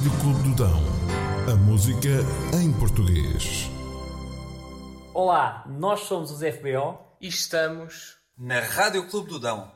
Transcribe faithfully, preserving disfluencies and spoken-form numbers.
Rádio Clube do Dão. A música em português. Olá, nós somos os F B O e estamos na Rádio Clube do Dão.